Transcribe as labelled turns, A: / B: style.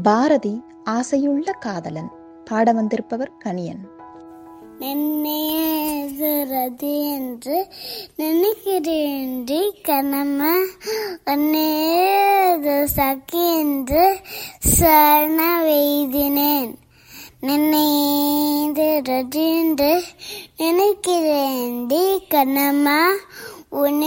A: பாரதி ஆசையுள்ள காதலன். பாட வந்திருப்பவர் கணியன்.
B: நின்னையது என்று நினைக்கிறேன்றி கணம ஒன்னேது சக்கி என்று சரண வெய்தினேன். நின்னையது என்று நினைக்கிறேன்றி கணம